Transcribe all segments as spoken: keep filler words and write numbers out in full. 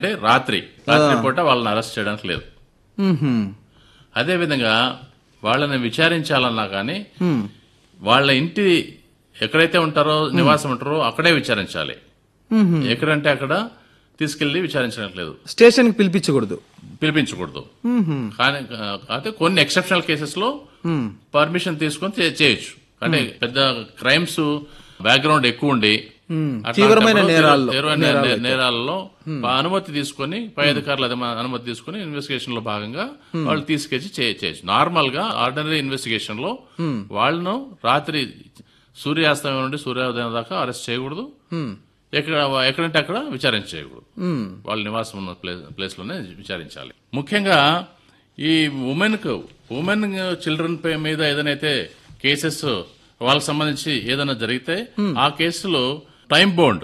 అంటే రాత్రి రాత్రి పూట వాళ్ళని అరెస్ట్ చేయడానికి లేదు. అదేవిధంగా వాళ్ళని విచారించాలన్నా కానీ వాళ్ళ ఇంటి ఎక్కడైతే ఉంటారో నివాసం ఉంటారో అక్కడే విచారించాలి. ఎక్కడంటే అక్కడ తీసుకెళ్లి విచారించడానికి లేదు, స్టేషన్ కి పిలిపించకూడదు పిలిపించకూడదు. కానీ అయితే కొన్ని ఎక్సెప్షనల్ కేసెస్ లో పర్మిషన్ తీసుకొని చే- చేయొచ్చు. అంటే పెద్ద క్రైమ్స్ బ్యాక్గ్రౌండ్ ఎక్కువ ఉండి తీవ్రమైన నేరాల్లో తీవ్రమైన నేరాలలో అనుమతి తీసుకుని పై అధికారుల అధి- అనుమతి తీసుకుని ఇన్వెస్టిగేషన్ లో భాగంగా వాళ్ళు తీసుకెళ్లి చే- చేయొచ్చు. నార్మల్ గా ఆర్డినరీ ఇన్వెస్టిగేషన్ లో వాళ్ళను రాత్రి సూర్యాస్తమయం నుండి సూర్యోదయం దాకా అరెస్ట్ చేయకూడదు. ఎక్కడ ఎక్కడంటే అక్కడ విచారణ చేయకూడదు. వాళ్ళ నివాసం ఉన్న ప్లేస్ ప్లేస్ లోనే విచారించాలి. ముఖ్యంగా ఈ ఉమెన్ కు ఉమెన్ చిల్డ్రన్ పై మీద ఏదైతే కేసెస్ వాళ్ళకి సంబంధించి ఏదైనా జరిగితే ఆ కేసులో టైం బౌండ్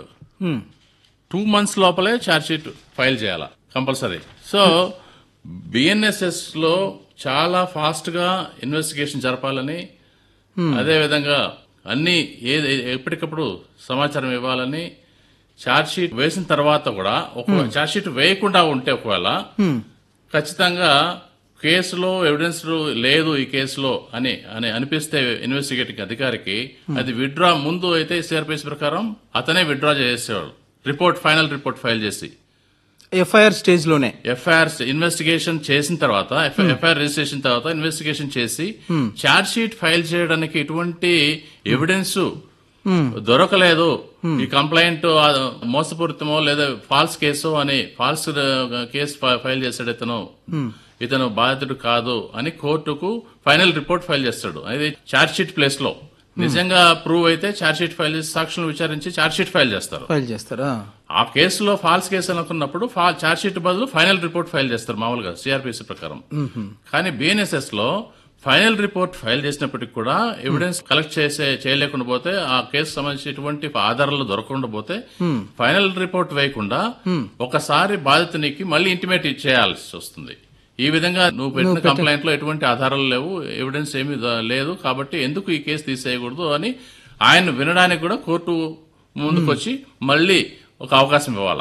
టూ మంత్స్ లోపలే ఛార్జ్ షీట్ ఫైల్ చేయాలా కంపల్సరీ. సో బిఎన్ఎస్ఎస్ లో చాలా ఫాస్ట్ గా ఇన్వెస్టిగేషన్ జరపాలని, అదేవిధంగా అన్ని ఏ ఎప్పటికప్పుడు సమాచారం ఇవ్వాలని, ఛార్జ్ షీట్ వేసిన తర్వాత కూడా ఒక ఛార్జ్ షీట్ వేయకుండా ఉంటే ఒకవేళ ఖచ్చితంగా కేసులో ఎవిడెన్స్ లేదు ఈ కేసులో అని అని అనిపిస్తే ఇన్వెస్టిగేటింగ్ అధికారికి అది విత్డ్రా ముందు అయితే సిఆర్పిఎస్ ప్రకారం అతనే విత్డ్రా చేసేవాడు రిపోర్ట్ ఫైనల్ రిపోర్ట్ ఫైల్ చేసి ఎఫ్ఐఆర్ స్టేజ్ లోనే ఎఫ్ఐఆర్ ఇన్వెస్టిగేషన్ చేసిన తర్వాత ఎఫ్ఐఆర్ రిజిస్ట్రేషన్ తర్వాత ఇన్వెస్టిగేషన్ చేసి ఛార్జ్ షీట్ ఫైల్ చేయడానికి ఎటువంటి ఎవిడెన్స్ దొరకలేదు, ఈ కంప్లైంట్ మోసపూరితమో లేదా ఫాల్స్ కేసు అని ఫాల్స్ కేసు ఫైల్ చేశాడు ఇతను ఇతను బాధితుడు కాదు అని కోర్టుకు ఫైనల్ రిపోర్ట్ ఫైల్ చేస్తాడు. అది ఛార్జ్ షీట్ ప్లేస్ లో నిజంగా ప్రూవ్ అయితే ఛార్జ్ షీట్ ఫైల్ చేసి సాక్షులను విచారించి ఛార్జ్ షీట్ ఫైల్ చేస్తారు. ఫైల్ చేస్తారా? ఆ కేసులో ఫాల్స్ కేసు అనుకున్నప్పుడు ఛార్జ్ షీట్ బదులు ఫైనల్ రిపోర్ట్ ఫైల్ చేస్తారు మామూలుగా సిఆర్పిసి ప్రకారం. కానీ బిఎన్ఎస్ఎస్ లో ఫైనల్ రిపోర్ట్ ఫైల్ చేసినప్పటికి కూడా ఎవిడెన్స్ కలెక్ట్ చేసే చేయలేకుండా పోతే ఆ కేసు సంబంధించి ఎటువంటి ఆధారాలు దొరకకుండా పోతే ఫైనల్ రిపోర్ట్ వేయకుండా ఒకసారి బాధితునికి మళ్ళీ ఇంటిమేట్ చేయాల్సి వస్తుంది. ఈ విధంగా నువ్వు పెట్టిన కంప్లైంట్ లో ఎటువంటి ఆధారాలు లేవు, ఎవిడెన్స్ ఏమీ లేదు, కాబట్టి ఎందుకు ఈ కేసు తీసేయకూడదు అని ఆయన వినడానికి కూడా కోర్టు ముందుకొచ్చి మళ్ళీ ఒక అవకాశం ఇవ్వాలా.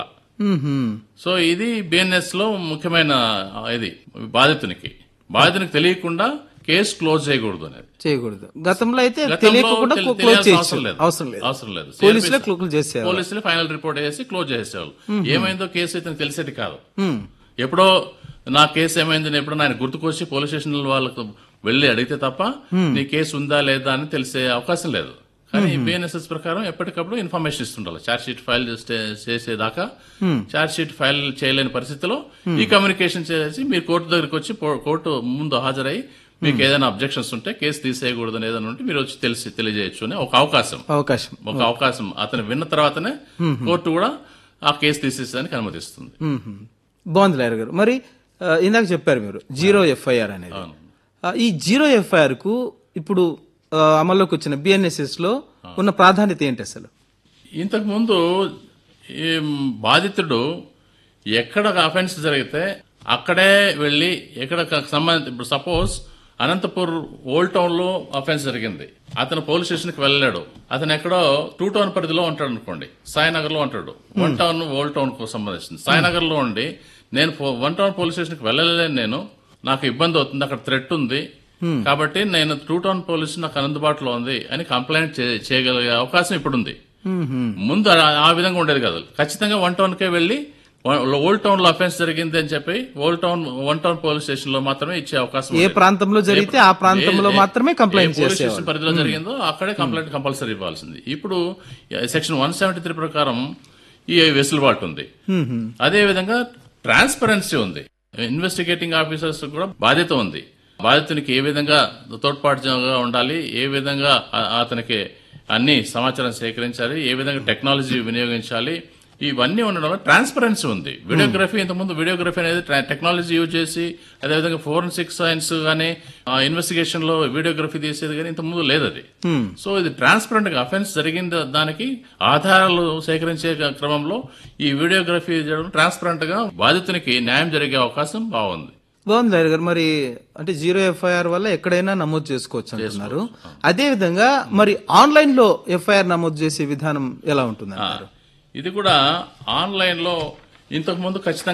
సో ఇది బిఎన్ఎస్ లో ముఖ్యమైన ఇది బాధితునికి బాధితునికి తెలియకుండా కేసు క్లోజ్ చేయకూడదు అనేది చేయకూడదు. గతంలో అయితే తెలియకుండా క్లోజ్ అవసరం లేదు అవసరం లేదు అవసరం లేదు పోలీసులే క్లోజ్ చేసేవారు. పోలీసులు ఫైనల్ రిపోర్ట్ చేసి క్లోజ్ చేసేవాళ్ళు. ఏమైందో కేసు ఇతను తెలిసేది కాదు. ఎప్పుడో నా కేసు ఏమైంది నేను ఎప్పుడో ఆయన గుర్తుకొచ్చి పోలీస్ స్టేషన్ వాళ్ళకు వెళ్లి అడిగితే తప్ప నీ కేసు ఉందా లేదా అని తెలిసే అవకాశం లేదు. కానీ బిఎన్ఎస్ఎస్ ప్రకారం ఎప్పటికప్పుడు ఇన్ఫర్మేషన్ ఇస్తుండాలి. ఛార్జ్ షీట్ ఫైల్ చేసేదాకా ఛార్జ్ షీట్ ఫైల్ చేయలేని పరిస్థితిలో ఈ కమ్యూనికేషన్ చేసి మీరు కోర్టు దగ్గరికి వచ్చి కోర్టు ముందు హాజరై మీకు ఏదైనా అబ్జెక్షన్స్ ఉంటే కేసు తీసేయకూడదు అని ఏదైనా ఉంటే మీరు వచ్చి తెలిసి తెలియజేయచ్చు అని ఒక అవకాశం అవకాశం ఒక అవకాశం అతను విన్న తర్వాతనే కోర్టు కూడా ఆ కేసు తీసేసేదానికి అనుమతిస్తుంది. బాగుంది లాయర్ గారు. మరి ఇందాక చెప్పారు మీరు జీరో ఎఫ్ఐఆర్ అనేది. ఈ జీరో ఎఫ్ఐఆర్ కు ఇప్పుడు అమల్లోకి వచ్చిన బిఎన్ఎస్ఎస్ లో ఉన్న ప్రాధాన్యత ఏంటి అసలు? ఇంతకు ముందు ఈ బాధితుడు ఎక్కడ అఫెన్స్ జరిగితే అక్కడే వెళ్లి ఎక్కడ సంబంధించి ఇప్పుడు సపోజ్ అనంతపూర్ ఓల్డ్ టౌన్ లో అఫెన్స్ జరిగింది, అతను పోలీస్ స్టేషన్ కి వెళ్ళలేడు, అతను ఎక్కడో టూ టౌన్ పరిధిలో ఉంటాడు అనుకోండి, సాయినగర్ లో ఉంటాడు. వన్ టౌన్ ఓల్డ్ టౌన్ కు సంబంధించింది సాయినగర్ లో ఉండి నేను వన్ టౌన్ పోలీస్ స్టేషన్ కి వెళ్ళలేను, నేను నాకు ఇబ్బంది అవుతుంది, అక్కడ థ్రెట్ ఉంది కాబట్టి నేను టూ టౌన్ పోలీస్ నాకు అందుబాటులో ఉంది అని కంప్లైంట్ చేయగలిగే అవకాశం ఇప్పుడుంది. ముందు ఆ విధంగా ఉండేది కాదు. ఖచ్చితంగా వన్ టౌన్ కే వెళ్లి ఓల్డ్ టౌన్ లో అఫెన్స్ జరిగింది అని చెప్పి old town one town police station లో మాత్రమే ఇచ్చే అవకాశం. ఏ ప్రాంతంలో జరిగితే ఆ ప్రాంతంలో మాత్రమే కంప్లైంట్ పోలీస్ స్టేషన్ పరిధిలో జరిగిందో అక్కడే కంప్లైంట్ కంపల్సరీ ఇవ్వాల్సింది. ఇప్పుడు సెక్షన్ వన్ సెవెంటీ త్రీ ప్రకారం ఈ వెసులుబాటు ఉంది. అదే విధంగా ట్రాన్స్పరెన్సీ ఉంది. ఇన్వెస్టిగేటింగ్ ఆఫీసర్స్ కూడా బాధ్యత ఉంది. బాధితునికి ఏ విధంగా తోడ్పాటుగా ఉండాలి, ఏ విధంగా అతనికి అన్ని సమాచారం సేకరించాలి, ఏ విధంగా టెక్నాలజీ వినియోగించాలి, ఇవన్నీ ఉండడం ట్రాన్స్పరెన్సీ ఉంది. వీడియోగ్రఫీ ఇంతకుముందు వీడియోగ్రఫీ అనేది టెక్నాలజీ యూజ్ చేసి అదేవిధంగా ఫోరెన్సిక్ సైన్స్ గానీ ఇన్వెస్టిగేషన్ లో వీడియోగ్రఫీ తీసేది కానీ ఇంతకుముందు లేదు అది. సో ఇది ట్రాన్స్పరెంట్ గా అఫెన్స్ జరిగిన దానికి ఆధారాలు సేకరించే క్రమంలో ఈ వీడియోగ్రఫీ చేయడం ట్రాన్స్పరెంట్ గా బాధితునికి న్యాయం జరిగే అవకాశం బాగుంది. బాగుంది లాయర్ గారు. మరి అంటే జీరో ఎఫ్ఐఆర్ వల్ల ఎక్కడైనా నమోదు చేసుకోవచ్చు అంటున్నారు. అదే విధంగా మరి ఆన్లైన్ లో ఎఫ్ఐఆర్ నమోదు చేసే విధానం ఎలా ఉంటుంది? ఇది కూడా ఆన్లైన్ లో ఇంతకు ముందు ఖచ్చితంగా